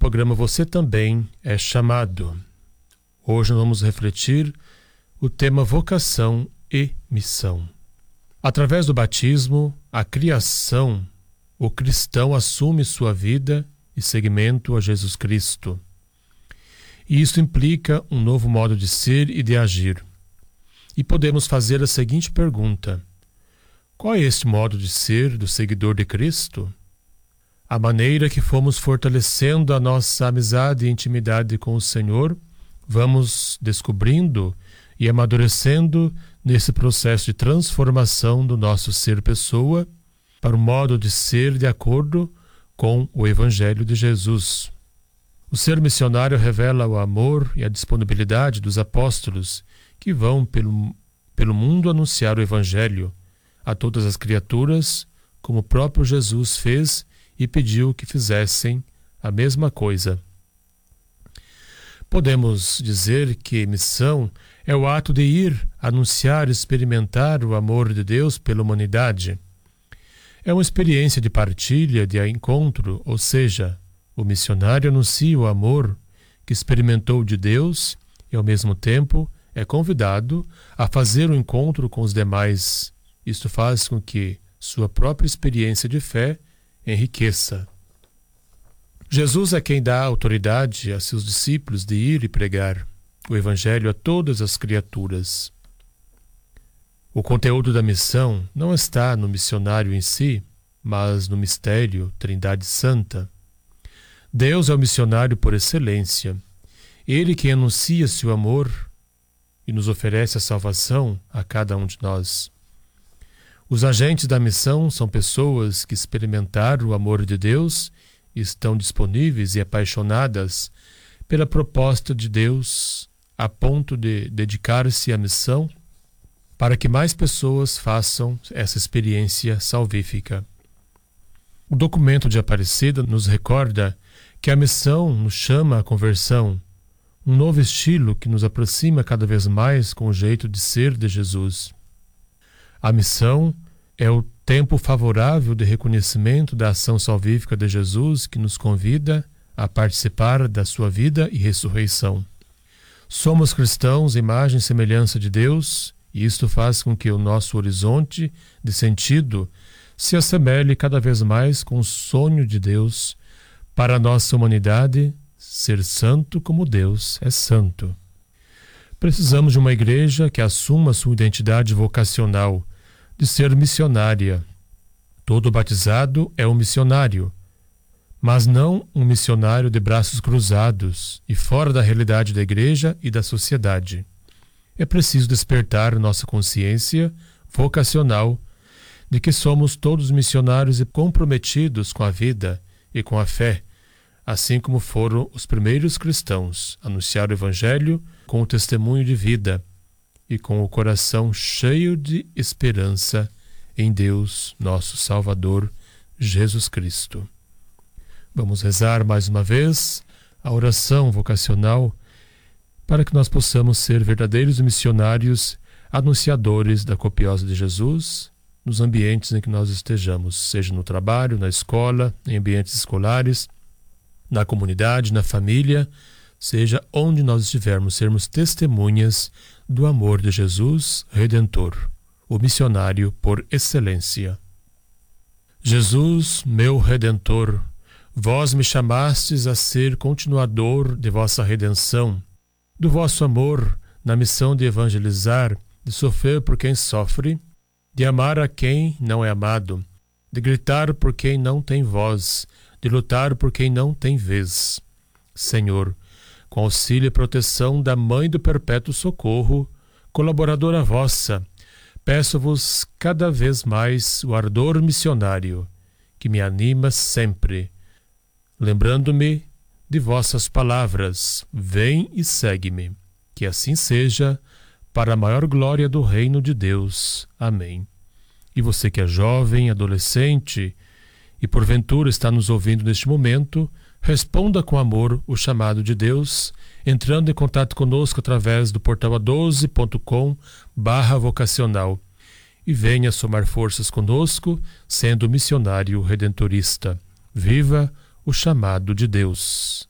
programa Você Também é Chamado. Hoje nós vamos refletir o tema vocação e missão. Através do batismo, a criação, o cristão assume sua vida e seguimento a Jesus Cristo. E isso implica um novo modo de ser e de agir. E podemos fazer a seguinte pergunta: qual é este modo de ser do seguidor de Cristo? A maneira que fomos fortalecendo a nossa amizade e intimidade com o Senhor, vamos descobrindo e amadurecendo nesse processo de transformação do nosso ser-pessoa para o modo de ser de acordo com o Evangelho de Jesus. O ser missionário revela o amor e a disponibilidade dos apóstolos que vão pelo mundo anunciar o Evangelho a todas as criaturas, como o próprio Jesus fez e pediu que fizessem a mesma coisa. Podemos dizer que missão é o ato de ir, anunciar e experimentar o amor de Deus pela humanidade. É uma experiência de partilha, de encontro, ou seja, o missionário anuncia o amor que experimentou de Deus e, ao mesmo tempo, é convidado a fazer o encontro com os demais. Isto faz com que sua própria experiência de fé enriqueça. Jesus é quem dá autoridade a seus discípulos de ir e pregar o Evangelho a todas as criaturas. O conteúdo da missão não está no missionário em si, mas no mistério Trindade Santa. Deus é o missionário por excelência. Ele quem anuncia seu amor e nos oferece a salvação a cada um de nós. Os agentes da missão são pessoas que experimentaram o amor de Deus e estão disponíveis e apaixonadas pela proposta de Deus a ponto de dedicar-se à missão para que mais pessoas façam essa experiência salvífica. O documento de Aparecida nos recorda que a missão nos chama à conversão, um novo estilo que nos aproxima cada vez mais com o jeito de ser de Jesus. A missão é o tempo favorável de reconhecimento da ação salvífica de Jesus que nos convida a participar da sua vida e ressurreição. Somos cristãos, imagem e semelhança de Deus, e isto faz com que o nosso horizonte de sentido se assemelhe cada vez mais com o sonho de Deus para a nossa humanidade ser santo como Deus é santo. Precisamos de uma igreja que assuma sua identidade vocacional, de ser missionária. Todo batizado é um missionário, mas não um missionário de braços cruzados e fora da realidade da igreja e da sociedade. É preciso despertar nossa consciência vocacional de que somos todos missionários e comprometidos com a vida e com a fé, assim como foram os primeiros cristãos, anunciar o Evangelho com o testemunho de vida e com o coração cheio de esperança em Deus, nosso Salvador, Jesus Cristo. Vamos rezar mais uma vez a oração vocacional para que nós possamos ser verdadeiros missionários, anunciadores da copiosa de Jesus, nos ambientes em que nós estejamos, seja no trabalho, na escola, em ambientes escolares, na comunidade, na família, seja onde nós estivermos, sermos testemunhas do amor de Jesus Redentor, o missionário por excelência. Jesus, meu Redentor, vós me chamastes a ser continuador de vossa redenção, do vosso amor na missão de evangelizar, de sofrer por quem sofre, de amar a quem não é amado, de gritar por quem não tem voz, de lutar por quem não tem vez. Senhor, com auxílio e proteção da Mãe do Perpétuo Socorro, colaboradora vossa, peço-vos cada vez mais o ardor missionário, que me anima sempre, lembrando-me de vossas palavras, vem e segue-me. Que assim seja, para a maior glória do reino de Deus. Amém. E você que é jovem, adolescente e porventura está nos ouvindo neste momento, responda com amor o chamado de Deus, entrando em contato conosco através do portal a12.com/vocacional e venha somar forças conosco, sendo missionário redentorista. Viva o chamado de Deus!